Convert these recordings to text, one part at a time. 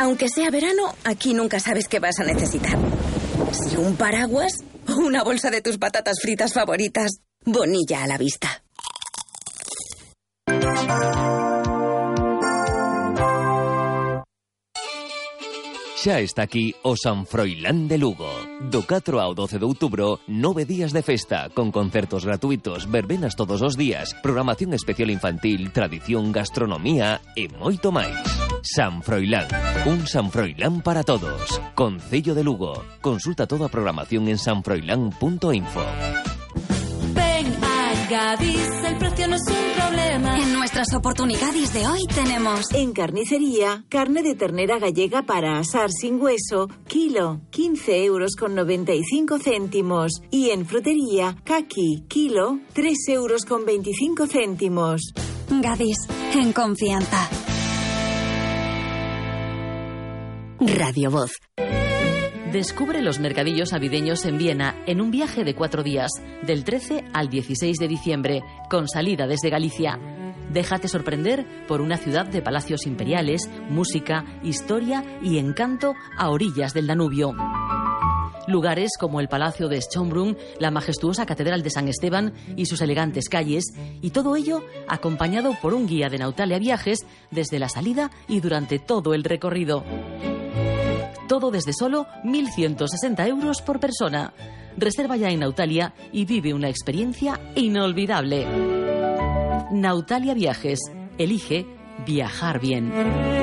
Aunque sea verano, aquí nunca sabes qué vas a necesitar. Si un paraguas o una bolsa de tus patatas fritas favoritas. Bonilla a la vista. Xa está aquí o San Froilán de Lugo. Do 4 ao 12 de outubro, 9 días de festa, con concertos gratuitos, verbenas todos os días, programación especial infantil, tradición, gastronomía e moito máis. San Froilán, un San Froilán para todos. Concello de Lugo. Consulta toda a programación en sanfroilán.info. Gadis, el precio no es un problema. En nuestras oportunidades de hoy tenemos... En carnicería, carne de ternera gallega para asar sin hueso, kilo, 15,95 €. Y en frutería, caqui, kilo, 3,25 €. Gadis, en confianza. Radio Voz. Descubre los mercadillos navideños en Viena en un viaje de 4 días, del 13 al 16 de diciembre, con salida desde Galicia. Déjate sorprender por una ciudad de palacios imperiales, música, historia y encanto a orillas del Danubio. Lugares como el Palacio de Schönbrunn, la majestuosa Catedral de San Esteban y sus elegantes calles, y todo ello acompañado por un guía de Nautalia Viajes desde la salida y durante todo el recorrido. Todo desde solo 1.160 € por persona. Reserva ya en Nautalia y vive una experiencia inolvidable. Nautalia Viajes. Elige viajar bien.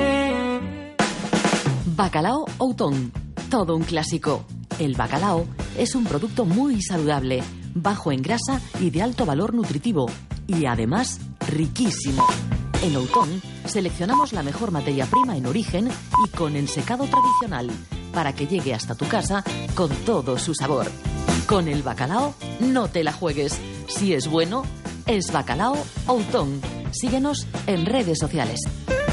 Bacalao Outón. Todo un clásico. El bacalao es un producto muy saludable, bajo en grasa y de alto valor nutritivo. Y además, riquísimo. En Outón seleccionamos la mejor materia prima en origen y con ensecado tradicional para que llegue hasta tu casa con todo su sabor. Con el bacalao no te la juegues. Si es bueno, es Bacalao Outón. Síguenos en redes sociales.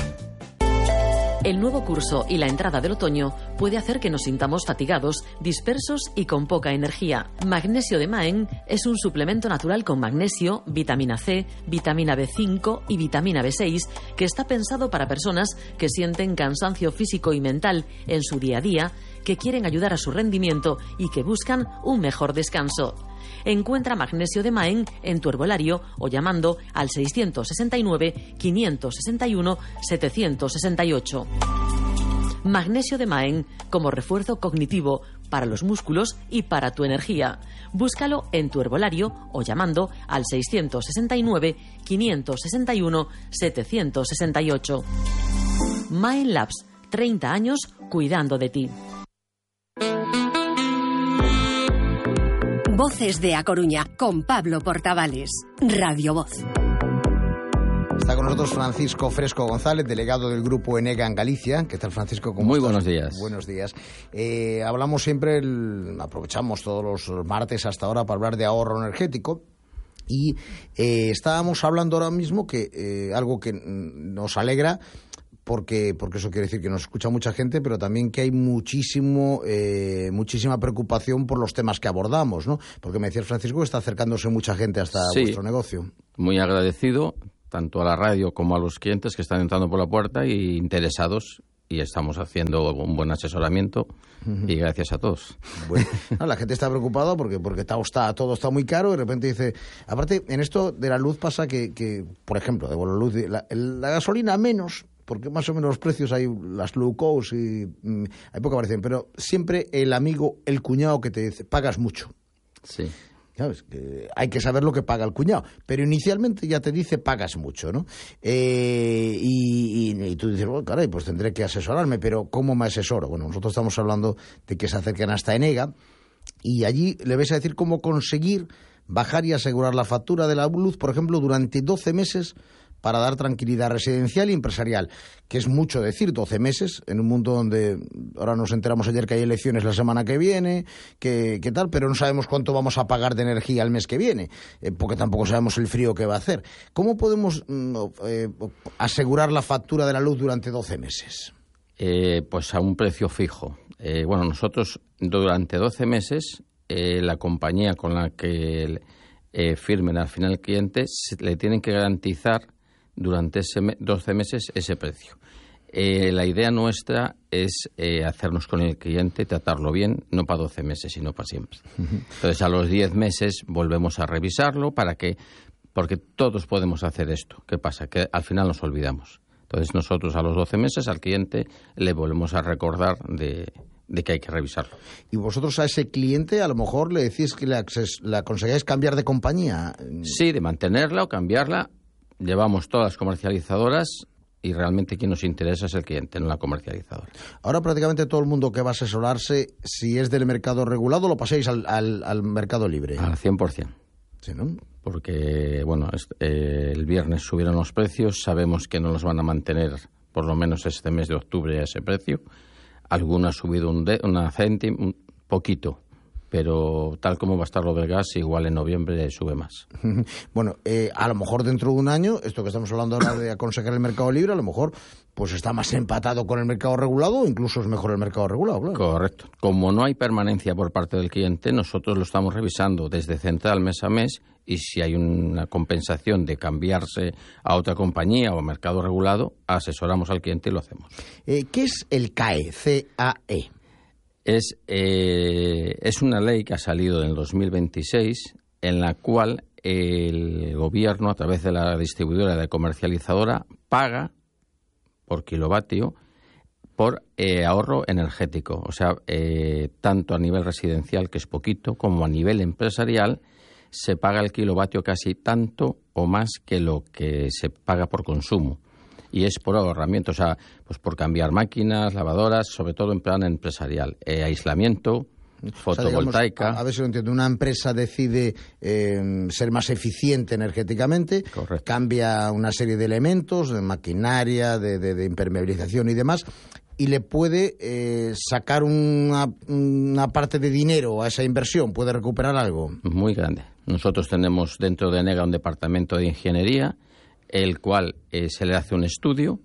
El nuevo curso y la entrada del otoño puede hacer que nos sintamos fatigados, dispersos y con poca energía. Magnesio de Maen es un suplemento natural con magnesio, vitamina C, vitamina B5 y vitamina B6 que está pensado para personas que sienten cansancio físico y mental en su día a día, que quieren ayudar a su rendimiento y que buscan un mejor descanso. Encuentra magnesio de Maen en tu herbolario o llamando al 669-561-768. Magnesio de Maen como refuerzo cognitivo para los músculos y para tu energía. Búscalo en tu herbolario o llamando al 669-561-768. Maen Labs, 30 años cuidando de ti. Voces de A Coruña, con Pablo Portavales. Radio Voz. Está con nosotros Francisco Fresco González, delegado del Grupo Enega en Galicia. ¿Qué tal, Francisco? ¿Cómo Muy estás? buenos días. Buenos días. Hablamos siempre, aprovechamos todos los martes hasta ahora para hablar de ahorro energético. Y estábamos hablando ahora mismo que algo que nos alegra, porque eso quiere decir que nos escucha mucha gente, pero también que hay muchísima preocupación por los temas que abordamos, ¿no? Porque me decías, Francisco, que está acercándose mucha gente hasta vuestro negocio. Muy agradecido, tanto a la radio como a los clientes que están entrando por la puerta y interesados, y estamos haciendo un buen asesoramiento, y gracias a todos. Bueno, no, la gente está preocupada porque todo está muy caro, y de repente dice... Aparte, en esto de la luz pasa que por ejemplo, de la luz, la gasolina menos... porque más o menos los precios hay las low cost y hay poca variación, pero siempre el amigo, el cuñado que te dice, pagas mucho. Sí. ¿Sabes? Que hay que saber lo que paga el cuñado, pero inicialmente ya te dice pagas mucho, ¿no? Y tú dices, bueno, caray, pues tendré que asesorarme, pero ¿cómo me asesoro? Bueno, nosotros estamos hablando de que se acerquen hasta Enega y allí le vais a decir cómo conseguir bajar y asegurar la factura de la luz, por ejemplo, durante 12 meses, para dar tranquilidad residencial y empresarial, que es mucho decir, 12 meses, en un mundo donde ahora nos enteramos ayer que hay elecciones la semana que viene, que tal, pero no sabemos cuánto vamos a pagar de energía el mes que viene, porque tampoco sabemos el frío que va a hacer. ¿Cómo podemos asegurar la factura de la luz durante 12 meses? Pues a un precio fijo. Bueno, nosotros durante 12 meses, la compañía con la que firmen al final el cliente le tienen que garantizar durante 12 meses ese precio. La idea nuestra es hacernos con el cliente, tratarlo bien, no para 12 meses, sino para siempre. Entonces, a los 10 meses volvemos a revisarlo porque todos podemos hacer esto. ¿Qué pasa? Que al final nos olvidamos. Entonces, nosotros a los 12 meses al cliente le volvemos a recordar de que hay que revisarlo. ¿Y vosotros a ese cliente a lo mejor le decís que le aconsejáis cambiar de compañía? Sí, de mantenerla o cambiarla. Llevamos todas las comercializadoras y realmente quien nos interesa es el cliente, no la comercializadora. Ahora prácticamente todo el mundo que va a asesorarse, si es del mercado regulado, lo paséis al mercado libre. Al 100%. Sí, ¿no? Porque, bueno, el viernes subieron los precios, sabemos que no los van a mantener por lo menos este mes de octubre a ese precio. Alguno ha subido una céntimo, un poquito, pero tal como va a estar lo del gas, igual en noviembre sube más. Bueno, a lo mejor dentro de un año, esto que estamos hablando ahora de aconsejar el mercado libre, a lo mejor pues está más empatado con el mercado regulado o incluso es mejor el mercado regulado, claro. Correcto. Como no hay permanencia por parte del cliente, nosotros lo estamos revisando desde central mes a mes y si hay una compensación de cambiarse a otra compañía o mercado regulado, asesoramos al cliente y lo hacemos. ¿Qué es el CAE? C-A-E. Es una ley que ha salido en el 2026 en la cual el gobierno, a través de la distribuidora y la comercializadora, paga por kilovatio por ahorro energético. O sea, tanto a nivel residencial, que es poquito, como a nivel empresarial, se paga el kilovatio casi tanto o más que lo que se paga por consumo. Y es por ahorramiento, o sea, pues por cambiar máquinas, lavadoras, sobre todo en plan empresarial. Aislamiento, fotovoltaica. O sea, digamos, a ver si lo entiendo. Una empresa decide ser más eficiente energéticamente, correcto, cambia una serie de elementos, de maquinaria, de impermeabilización y demás, y le puede sacar una parte de dinero a esa inversión, puede recuperar algo. Muy grande. Nosotros tenemos dentro de Enega un departamento de ingeniería, el cual se le hace un estudio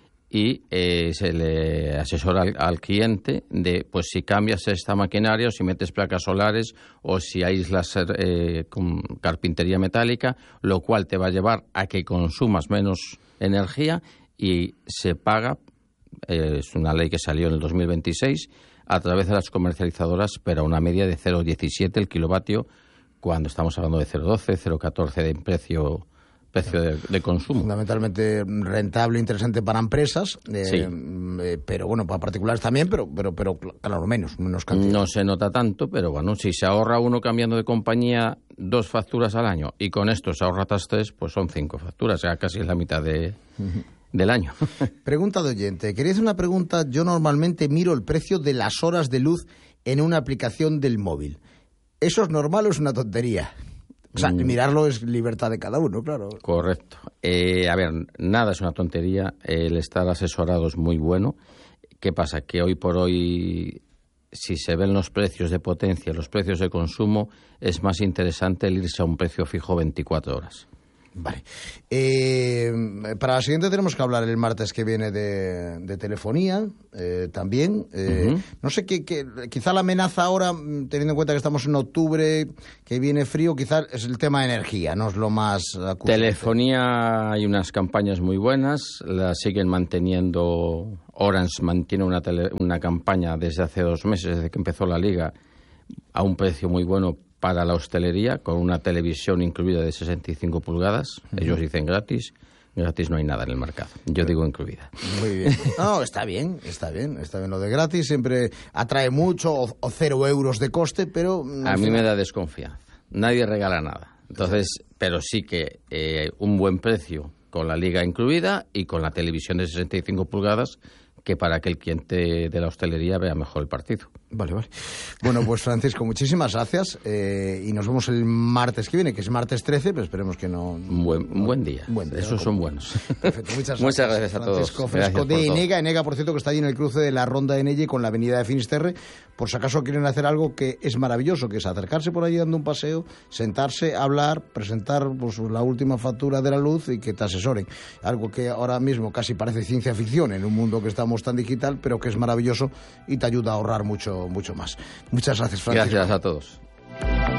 y se le asesora al cliente de pues si cambias esta maquinaria o si metes placas solares o si aíslas con carpintería metálica, lo cual te va a llevar a que consumas menos energía y se paga, es una ley que salió en el 2026, a través de las comercializadoras, pero a una media de 0,17 el kilovatio, cuando estamos hablando de 0,12, 0,14 de precio de consumo. Fundamentalmente rentable, interesante para empresas, sí, pero bueno, para particulares también, pero claro, menos cantidad. No se nota tanto, pero bueno, si se ahorra uno cambiando de compañía 2 facturas al año y con esto se ahorra otras 3, pues son 5 facturas, o sea, casi es la mitad del año. Pregunta de oyente. Quería hacer una pregunta. Yo normalmente miro el precio de las horas de luz en una aplicación del móvil. ¿Eso es normal o es una tontería? O sea, mirarlo es libertad de cada uno, claro. Correcto. A ver, nada es una tontería. El estar asesorado es muy bueno. ¿Qué pasa? Que hoy por hoy, si se ven los precios de potencia, los precios de consumo, es más interesante el irse a un precio fijo 24 horas. Vale. Para la siguiente tenemos que hablar el martes que viene de telefonía también. No sé, quizá la amenaza ahora, teniendo en cuenta que estamos en octubre, que viene frío, quizá es el tema de energía, no es lo más acuciante. Telefonía, hay unas campañas muy buenas, las siguen manteniendo. Orange mantiene una campaña desde hace 2 meses, desde que empezó la liga, a un precio muy bueno para la hostelería, con una televisión incluida de 65 pulgadas. Ellos dicen gratis. Gratis no hay nada en el mercado. Yo digo incluida. Muy bien. No, está bien. Lo de gratis siempre atrae mucho, o 0 euros de coste, pero... A mí me da desconfianza. Nadie regala nada. Entonces, pero sí que un buen precio con la liga incluida y con la televisión de 65 pulgadas, que para que el cliente de la hostelería vea mejor el partido. Vale. Bueno, pues Francisco, muchísimas gracias y nos vemos el martes que viene, que es martes 13, pero esperemos que no... Un buen día. Esos son buenos. Perfecto, muchas gracias a todos. Francisco Fresco de Enega, por cierto, que está allí en el cruce de la Ronda de Nelle con la avenida de Finisterre, por si acaso quieren hacer algo que es maravilloso, que es acercarse por allí dando un paseo, sentarse, hablar, presentar pues, la última factura de la luz y que te asesoren. Algo que ahora mismo casi parece ciencia ficción en un mundo que estamos tan digital, pero que es maravilloso y te ayuda a ahorrar mucho más. Muchas gracias, Francisco. Gracias a todos.